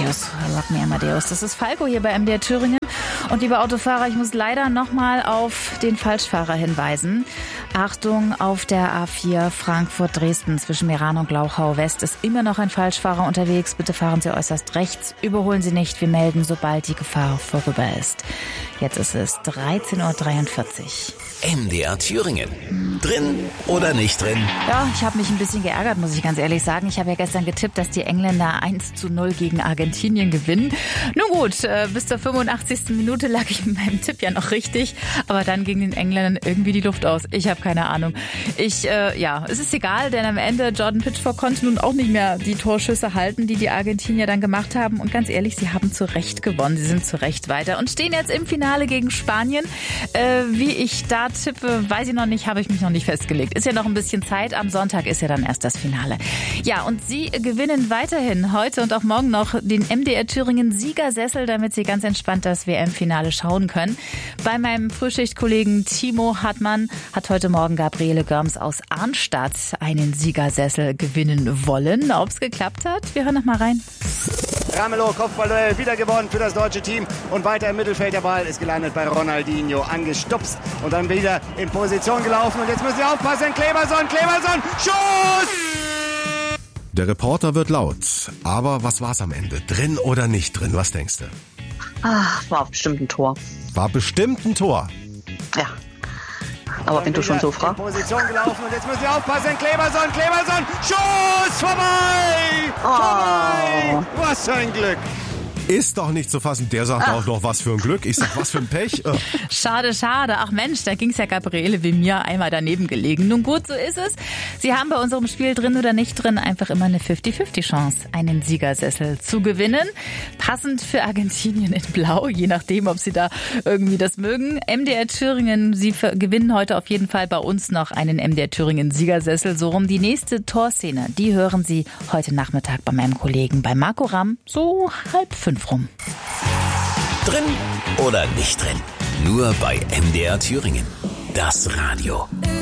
Rock Me Amadeus. Das ist Falco hier bei MDR Thüringen. Und liebe Autofahrer, ich muss leider nochmal auf den Falschfahrer hinweisen. Achtung, auf der A4 Frankfurt-Dresden zwischen Meran und Glauchau West ist immer noch ein Falschfahrer unterwegs. Bitte fahren Sie äußerst rechts. Überholen Sie nicht. Wir melden, sobald die Gefahr vorüber ist. Jetzt ist es 13.43 Uhr. MDR Thüringen. Drin oder nicht drin? Ja, ich habe mich ein bisschen geärgert, muss ich ganz ehrlich sagen. Ich habe ja gestern getippt, dass die Engländer 1:0 gegen Argentinien gewinnen. Nun gut, bis zur 85. Minute lag ich mit meinem Tipp ja noch richtig. Aber dann ging den Engländern irgendwie die Luft aus. Ich habe keine Ahnung. Es ist egal, denn am Ende Jordan Pickford konnte nun auch nicht mehr die Torschüsse halten, die die Argentinier dann gemacht haben. Und ganz ehrlich, sie haben zu Recht gewonnen. Sie sind zu Recht weiter und stehen jetzt im Finale gegen Spanien. Wie ich da tippe, weiß ich noch nicht, habe ich mich noch nicht festgelegt. Ist ja noch ein bisschen Zeit. Am Sonntag ist ja dann erst das Finale. Ja, und Sie gewinnen weiterhin heute und auch morgen noch den MDR Thüringen Siegersessel, damit Sie ganz entspannt das WM-Finale schauen können. Bei meinem Frühschichtkollegen Timo Hartmann hat heute Morgen Gabriele Görms aus Arnstadt einen Siegersessel gewinnen wollen. Ob es geklappt hat? Wir hören noch mal rein. Ramelow, Kopfballduell, wieder gewonnen für das deutsche Team und weiter im Mittelfeld. Der Ball ist gelandet bei Ronaldinho, angestupst und dann wieder in Position gelaufen. Und jetzt müssen Sie aufpassen, Kleberson, Schuss! Der Reporter wird laut. Aber was war's am Ende? Drin oder nicht drin? Was denkst du? War bestimmt ein Tor. War bestimmt ein Tor. Ja. Aber wenn du schon so fragst. Position gelaufen und jetzt müssen Sie aufpassen, Kleberson, Schuss! Vorbei! Vorbei! Was für ein Glück! Ist doch nicht zu fassen. Der sagt auch noch, was für ein Glück. Ich sag, was für ein Pech. Schade. Ach Mensch, da ging's ja Gabriele wie mir einmal daneben gelegen. Nun gut, so ist es. Sie haben bei unserem Spiel drin oder nicht drin einfach immer eine 50-50 Chance, einen Siegersessel zu gewinnen. Passend für Argentinien in Blau, je nachdem, ob Sie da irgendwie das mögen. MDR Thüringen, Sie gewinnen heute auf jeden Fall bei uns noch einen MDR Thüringen Siegersessel. So rum die nächste Torszene, die hören Sie heute Nachmittag bei meinem Kollegen, bei Marco Ramm, so 4:30 rum. Drin oder nicht drin? Nur bei MDR Thüringen. Das Radio.